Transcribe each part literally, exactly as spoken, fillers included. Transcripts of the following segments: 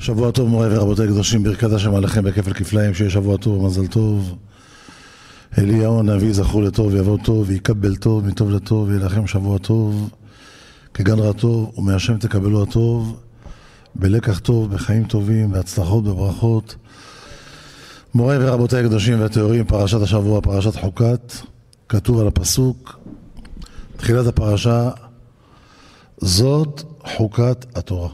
שבוע טוב מורי ורבותי קדושים, ברכת השם עליכם בכפל כפליים, שיהיה שבוע טוב ומזל טוב. אליהו הנביא זכו לטוב, יבוא טוב, ויקבל טוב, מטוב לטוב, יהיה לכם שבוע טוב, כגן רע טוב, ומהשם תקבלו הטוב, בלקח טוב, בחיים טובים, בהצלחות, בברכות. מורי ורבותי הקדושים והתיאורים, פרשת השבוע, פרשת חוקת, כתוב על הפסוק, תחילת הפרשה, זאת חוקת התורה.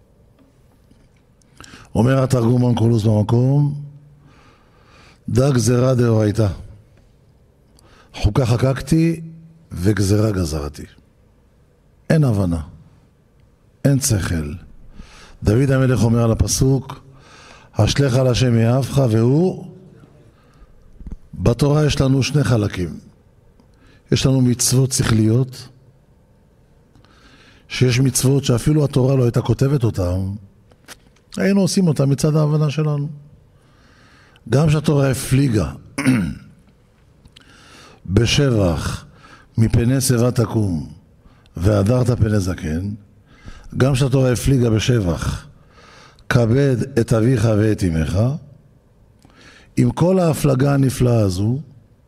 אומר התרגום אונקולוס במקום, דה גזרה דאורייתא, חוקה חקקתי וגזרה גזרתי. אין הבנה, אין שכל. דוד המלך אומר על הפסוק, השלך על השם יאהבך, והוא, בתורה יש לנו שני חלקים. יש לנו מצוות שכליות, שיש מצוות שאפילו התורה לא הייתה כותבת אותן, היינו עושים אותה מצד ההבנה שלנו. גם שהתורה הפליגה בשבח מפני שיבה תקום והדרת פני זקן, גם שהתורה הפליגה בשבח כבד את אביך ואת אמך, עם כל ההפלגה הנפלאה הזו,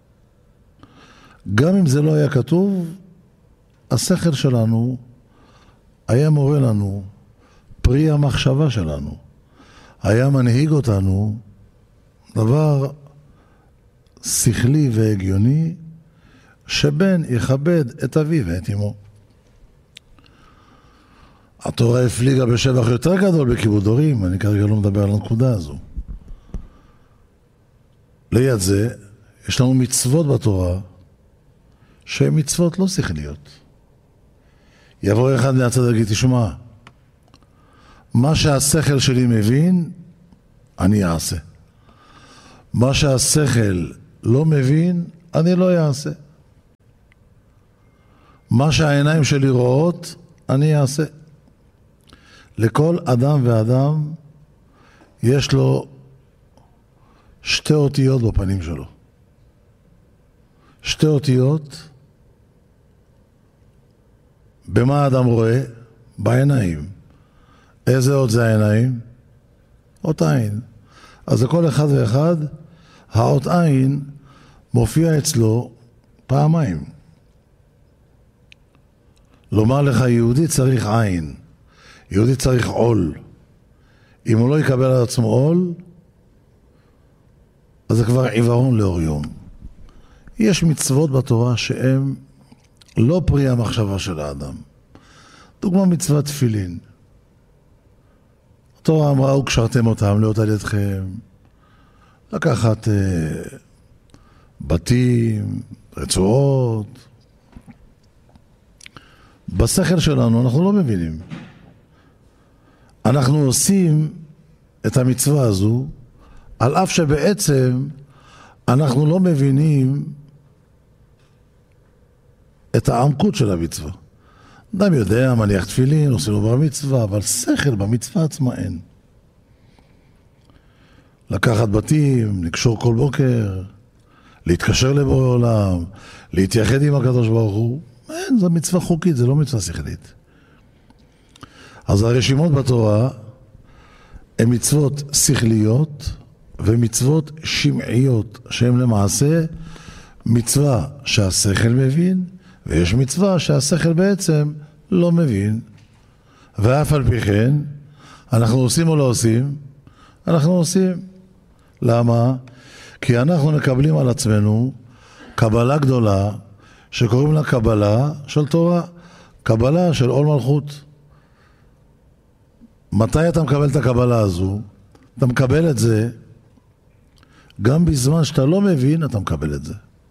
גם אם זה לא היה כתוב, השכל שלנו היה מורה לנו, פרי המחשבה שלנו, היה מנהיג אותנו דבר שכלי והגיוני, שבן יכבד את אביו ואת אמו. התורה הפליגה בשבח יותר גדול בכיבוד הורים, אני כרגע לא מדבר על הנקודה הזו. ליד זה, יש לנו מצוות בתורה, שהן מצוות לא שכליות. יבוא אחד מהצד להגיד, תשמע, מה שהשכל שלי מבין, אני אעשה. מה שהשכל לא מבין, אני לא אעשה. מה שהעיניים שלי רואות, אני אעשה. לכל אדם ואדם יש לו שתי אותיות בפנים שלו. שתי אותיות, במה האדם רואה? בעיניים. איזה עוד זה העיניים? אות עין. אז לכל אחד ואחד, האות עין מופיע אצלו פעמיים. לומר לך, יהודי צריך עין. יהודי צריך עול. אם הוא לא יקבל על עצמו עול, אז זה כבר עיוורון לאור יום. יש מצוות בתורה שהן לא פרי המחשבה של האדם. דוגמה מצוות תפילין. התורה אמרה, וקשרתם אותם להיות על ידכם, לקחת אה, בתים, רצועות. בשכל שלנו אנחנו לא מבינים. אנחנו עושים את המצווה הזו, על אף שבעצם אנחנו לא מבינים את העמקות של המצווה. אדם יודע, מניח תפילין, עושים לו בר מצווה, אבל שכל במצווה עצמה אין. לקחת בתים, לקשור כל בוקר, להתקשר לבורא עולם, להתייחד עם הקדוש ברוך הוא, אין, זו מצווה חוקית, זה לא מצווה שכלית. אז הרשימות בתורה הן מצוות שכליות ומצוות שמעיות, שהן למעשה מצווה שהשכל מבין, ויש מצווה שהשכל בעצם לא מבין. ואף על פי כן, אנחנו עושים או לא עושים? אנחנו עושים. למה? כי אנחנו מקבלים על עצמנו קבלה גדולה, שקוראים לה קבלה של תורה, קבלה של עול מלכות. מתי אתה מקבל את הקבלה הזו? אתה מקבל את זה, גם בזמן שאתה לא מבין, אתה מקבל את זה.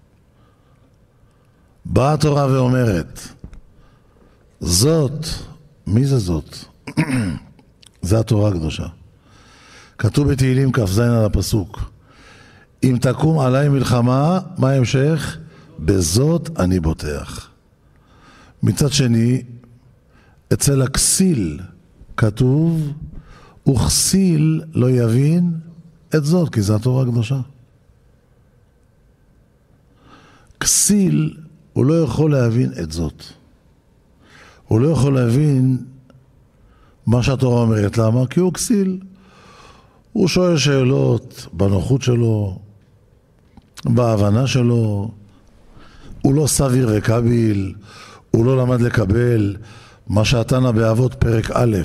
באה התורה ואומרת, זאת, מי זה זאת? זה התורה הקדושה. כתוב בתהילים כ"ז על הפסוק, אם תקום עליי מלחמה, מה המשך? בזאת אני בוטח. מצד שני, אצל הכסיל כתוב, וכסיל לא יבין את זאת, כי זה התורה הקדושה. כסיל הוא לא יכול להבין את זאת. הוא לא יכול להבין מה שהתורה אומרת. למה? כי הוא כסיל. הוא שואל שאלות בנוחות שלו, בהבנה שלו, הוא לא סביר וקביל, הוא לא למד לקבל מה שהתנא באבות פרק א',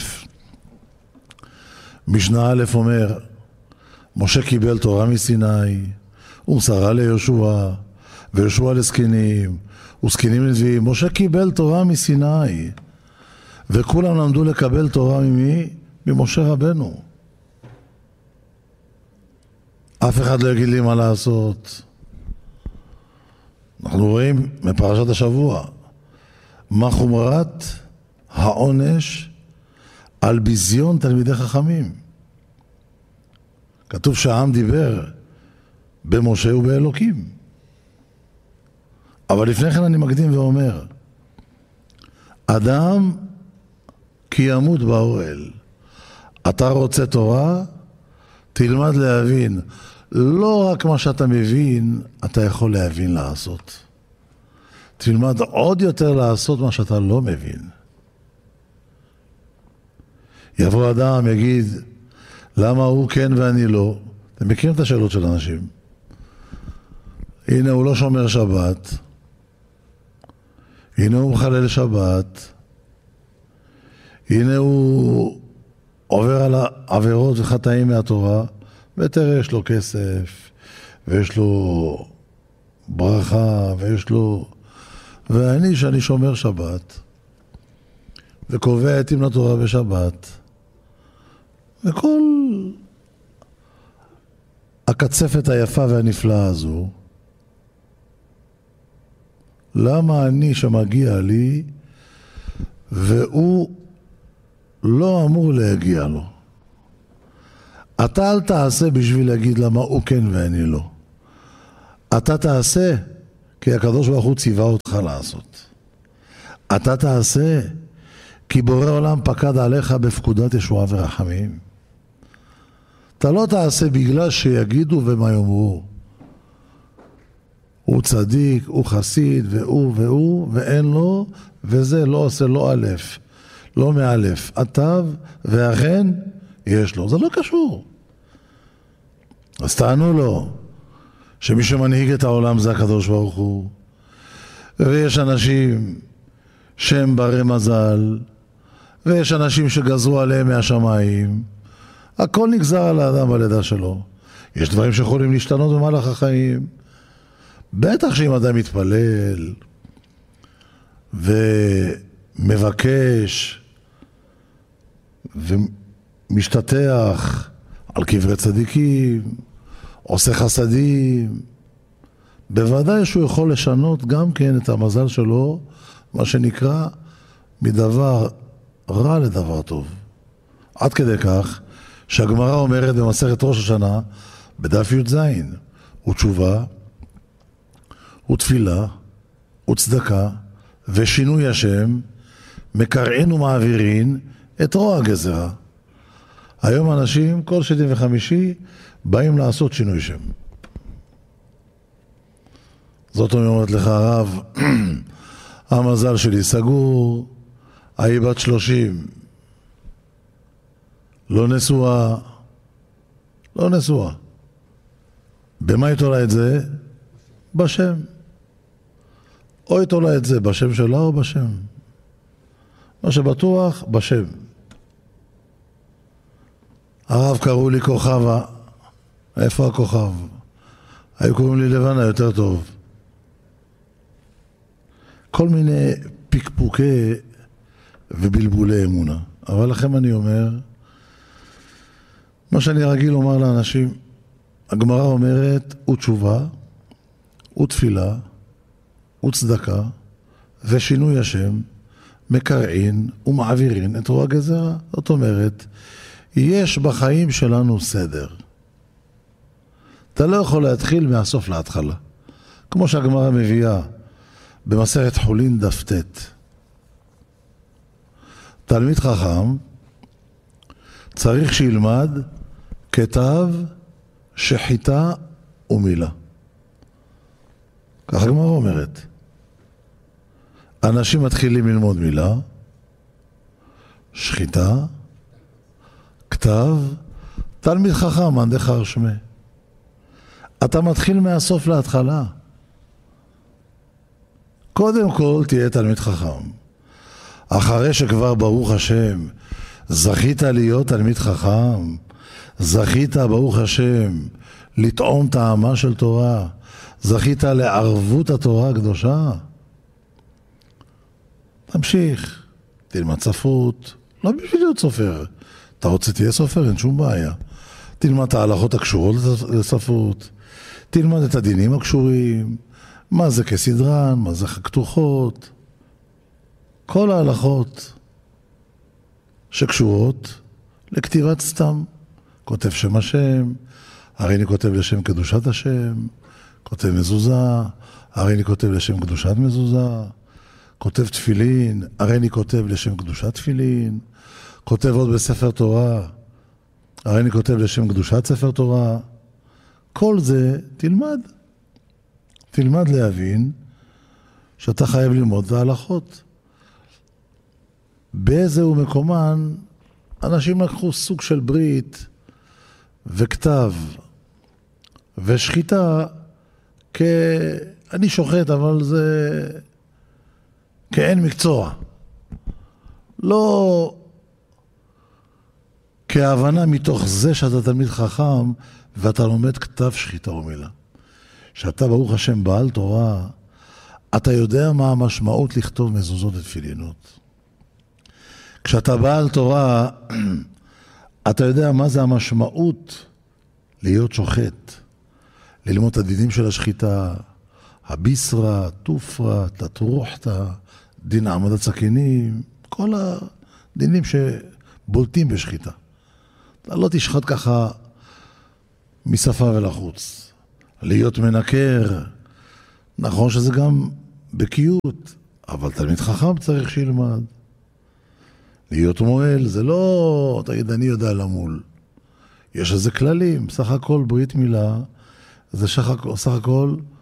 משנה א' אומר, משה קיבל תורה מסיני, הוא מסרה ליהושע, ויהושע לזקנים, וזקנים לנביאים. משה קיבל תורה מסיני, וכולם למדו לקבל תורה ממי? ממשה רבנו. אף אחד לא יגיד לי מה לעשות. אנחנו רואים מפרשת השבוע, מה חומרת העונש על ביזיון תלמידי חכמים. כתוב שהעם דיבר במשה ובאלוקים. אבל לפני כן אני מקדים ואומר, אדם כי ימות באוהל. אתה רוצה תורה? תלמד להבין. לא רק מה שאתה מבין, אתה יכול להבין לעשות. תלמד עוד יותר לעשות מה שאתה לא מבין. יבוא אדם, יגיד, למה הוא כן ואני לא? אתם מכירים את השאלות של אנשים. הנה הוא לא שומר שבת, הנה הוא מחלל שבת, הנה הוא עובר על העבירות וחטאים מהתורה, ותראה יש לו כסף, ויש לו ברכה, ויש לו... ואני שאני שומר שבת, וקובע עתים לתורה בשבת, וכל הקצפת היפה והנפלאה הזו, למה אני שמגיע לי, והוא לא אמור להגיע לו? אתה אל תעשה בשביל להגיד למה הוא כן ואני לא. אתה תעשה כי הקדוש ברוך הוא ציווה אותך לעשות. אתה תעשה כי בורא עולם פקד עליך בפקודת ישועה ורחמים. אתה לא תעשה בגלל שיגידו ומה יאמרו. הוא צדיק, הוא חסיד, והוא והוא, ואין לו, וזה לא עושה לא א', לא מאלף, עטב, ואכן יש לו. זה לא קשור. אז טענו לו שמי שמנהיג את העולם זה הקדוש ברוך הוא, ויש אנשים שהם ברי מזל, ויש אנשים שגזרו עליהם מהשמיים. הכל נגזר על האדם בלידה שלו. יש דברים שיכולים להשתנות במהלך החיים. בטח שאם אדם מתפלל ומבקש ומשתתח על קברי צדיקים, עושה חסדים, בוודאי שהוא יכול לשנות גם כן את המזל שלו, מה שנקרא מדבר רע לדבר טוב. עד כדי כך שהגמרא אומרת במסכת ראש השנה בדף י"ז, ותשובה ותפילה וצדקה ושינוי השם מקרעין ומעבירין את רוע הגזרה. היום אנשים כל שני וחמישי באים לעשות שינוי שם. זאת אומרת לך הרב, המזל שלי סגור, היא בת שלושים, לא נשואה, לא נשואה. במה היא תולה את זה? בשם. או היא תולה את זה בשם שלה או בשם. מה שבטוח, בשם. הרב קראו לי כוכבה. איפה הכוכב? היו קוראים לי לבנה יותר טוב. כל מיני פיקפוקי ובלבולי אמונה. אבל לכם אני אומר, מה שאני רגיל לומר לאנשים, הגמרא אומרת, ותשובה, ותפילה, וצדקה, ושינוי השם, מקרעין ומעבירין את רוע הגזרה. זאת אומרת, יש בחיים שלנו סדר. אתה לא יכול להתחיל מהסוף להתחלה. כמו שהגמרא מביאה במסכת חולין דף ט'. תלמיד חכם צריך שילמד כתב, שחיטה ומילה. ככה הגמרא אומרת. אנשים מתחילים ללמוד מילה, שחיטה, כתב, תלמיד חכם, מאן דכר שמיה. אתה מתחיל מהסוף להתחלה. קודם כל תהיה תלמיד חכם. אחרי שכבר ברוך השם, זכית להיות תלמיד חכם, זכית ברוך השם לטעום טעמה של תורה, זכית לערבות התורה הקדושה. תמשיך, תלמד ספרות, לא בשביל להיות סופר. אתה רוצה תהיה סופר, אין שום בעיה. תלמד את ההלכות הקשורות לספרות, תלמד את הדינים הקשורים, מה זה כסדרן, מה זה כתוחות, כל ההלכות שקשורות לכתיבת סתם. כותב שם השם, הרי אני כותב לשם קדושת השם, כותב מזוזה, הרי אני כותב לשם קדושת מזוזה, כותב תפילין, הרי אני כותב לשם קדושת תפילין, כותב עוד בספר תורה, הרי אני כותב לשם קדושת ספר תורה. כל זה תלמד. תלמד להבין שאתה חייב ללמוד את ההלכות. באיזהו מקומן אנשים לקחו סוג של ברית וכתב ושחיטה כ... אני שוחט, אבל זה כאין מקצוע. לא כהבנה מתוך זה שאתה תלמיד חכם ואתה לומד כתב שחיטה ומילה. שאתה ברוך השם בעל תורה, אתה יודע מה המשמעות לכתוב מזוזות ותפילינות. כשאתה בעל תורה, אתה יודע מה זה המשמעות להיות שוחט, ללמוד את הדינים של השחיטה, הביסרה, תופרה, תטרוחתה, דין העמדת סכינים, כל הדינים שבולטים בשחיטה. אתה לא תשחט ככה משפה ולחוץ. להיות מנקר, נכון שזה גם בקיאות, אבל תלמיד חכם צריך שילמד. להיות מועל, זה לא, תגיד, אני יודע למול. יש איזה כללים, סך הכל ברית מילה, זה סך הכל